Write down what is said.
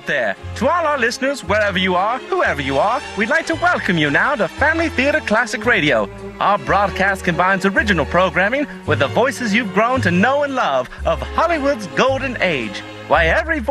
out there. To all our listeners, wherever you are, whoever you are, we'd like to welcome you now to Family Theater Classic Radio. Our broadcast combines original programming with the voices you've grown to know and love of Hollywood's golden age. Why, every voice